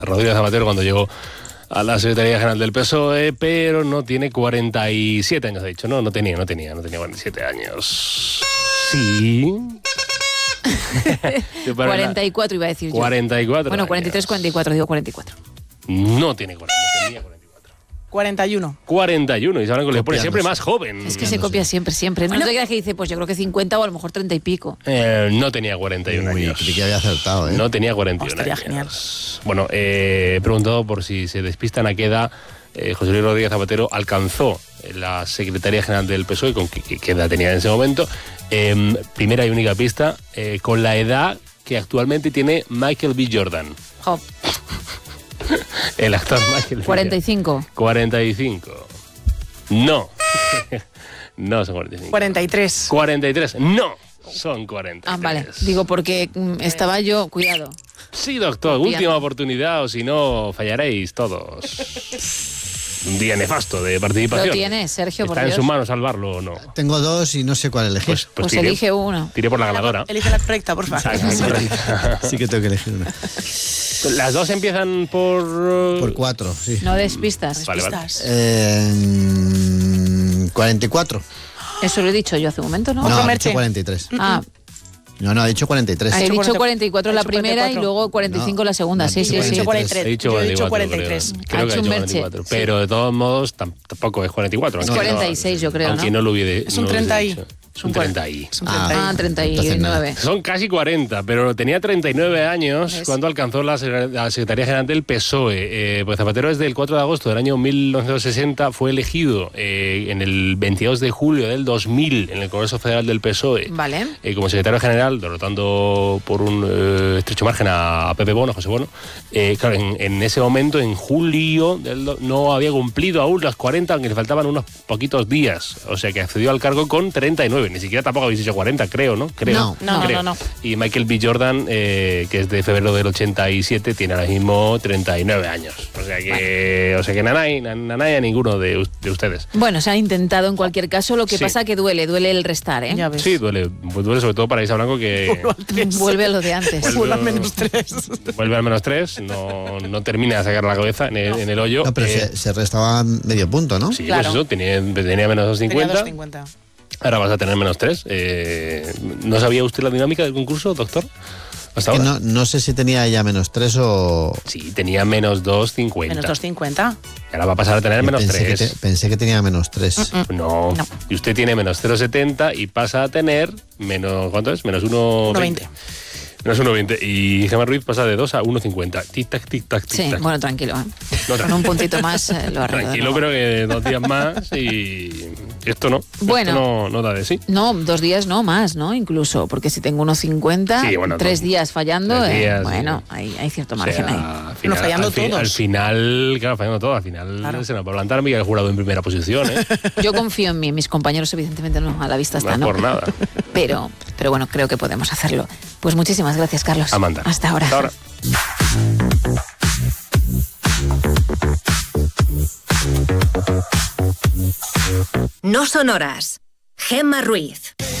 Rodríguez Zapatero cuando llegó a la Secretaría General del PSOE, pero no tiene 47 años, ha dicho. No tenía 47 años. Sí. 44 iba a decir yo. 44. Bueno, 43, 44, digo 44. No tiene 40, tenía 44. 41. Y saben que le pone siempre más joven. Es que se copia siempre. No te creas que dice, pues yo creo que 50 o a lo mejor 30 y pico. No tenía 41 años. Creí que había acertado, ¿eh? No tenía 41 Estaría años. genial. Bueno, he preguntado por si se despistan a qué edad José Luis Rodríguez Zapatero alcanzó la Secretaría General del PSOE, con qué edad tenía en ese momento. Primera y única pista, con la edad que actualmente tiene Michael B. Jordan. Oh, El actor Michael B. 45. 45. No. No son 45. 43. 43. No. Son 43. Ah, vale. Digo, porque estaba yo, cuidado. Sí, doctor. Última oportunidad, o si no, fallaréis todos. Un día nefasto de participación. Lo tienes, Sergio, por ¿Está en Dios. su mano salvarlo o no? Tengo dos y no sé cuál elegir. Pues elige uno. Tiré por la ganadora. Elige la correcta, por favor. Sí que tengo que elegir una. Las dos empiezan por... Por 4, sí. No des pistas. Vale. Pistas. 44. Eso lo he dicho yo hace un momento, ¿no? No, ha Merche. dicho 43. Ah, No, ha dicho 43. he dicho dicho 44 44. la primera y 44. luego 45 la segunda. Sí, sí, Yo he sí. dicho 43. 43. He dicho Yo he dicho 44. 43. Creo que Ha ha hecho dicho un Merche. 44. Sí. Pero de todos modos tampoco es 44. Es aunque 46, yo creo, aunque ¿no? no lo hubiera. Es un no lo hubiese 30 y. dicho. Es un 30 y. Es un Ah, 39. Son casi 40, pero tenía 39 años ¿Ves? cuando alcanzó la Secretaría General del PSOE. Pues Zapatero desde el 4 de agosto del año 1960 fue elegido en el 22 de julio del 2000 en el Congreso Federal del PSOE. Vale. Como secretario general, derrotando por un estrecho margen a Pepe Bono, José Bono. Claro, en ese momento, en julio, no había cumplido aún las 40, aunque le faltaban unos poquitos días. O sea que accedió al cargo con 39. Ni siquiera tampoco habéis dicho 40, creo, ¿no? Creo. No. Y Michael B. Jordan, que es de febrero del 87, tiene ahora mismo 39 años. O sea que nanay a ninguno de ustedes. Bueno, se ha intentado en cualquier caso, lo que Sí. pasa que duele el restar, ¿eh? Ya ves. Sí, duele sobre todo para Isa Blanco, que Vuelve a lo de antes. Vuelve al menos 3. vuelve al menos 3, no termina de sacar la cabeza en el hoyo. No, pero se restaba medio punto, ¿no? Sí, Claro. pues eso, tenía menos 2,50. Tenía 2,50. Ahora vas a tener menos 3. ¿No sabía usted la dinámica del concurso, doctor? Hasta Que ahora. no sé si tenía ella menos 3 o... Sí, tenía menos 2,50. Menos 2,50. Ahora va a pasar a tener menos pensé 3. pensé que tenía menos 3. No. No. Y usted tiene menos 0,70 y pasa a tener menos... ¿Cuánto es? Menos 1,20. 1,20. Menos 1,20. Y Gemma Ruiz pasa de 2 a 1,50. Tic-tac, tic-tac, Sí, tic-tac. bueno, tranquilo. ¿eh? No, Con un puntito más lo arreglo. Tranquilo, pero que 2 días más y esto no. Bueno. Esto no da de sí. No, 2 días no, más, ¿no? Incluso, porque si tengo unos 50, Sí, bueno, 3 no. días fallando, 3 días, bueno, sí. hay cierto O margen ahí. sea, al Bueno, fallando todos. Al final, claro, fallando todo. Al final Claro. se nos va a plantar Miguel Jurado en primera posición, ¿eh? Yo confío en mí, mis compañeros evidentemente no, a la vista No está, es ¿no? por nada. Pero bueno, creo que podemos hacerlo. Pues muchísimas gracias, Carlos. Amanda. Hasta ahora. Hasta ahora. No son horas. Gemma Ruiz.